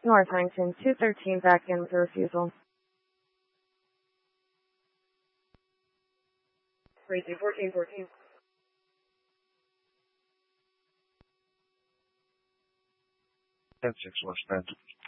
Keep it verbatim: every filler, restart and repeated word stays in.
North Huntington, two thirteen back in with a refusal. Racing fourteen fourteen. ten six westbound.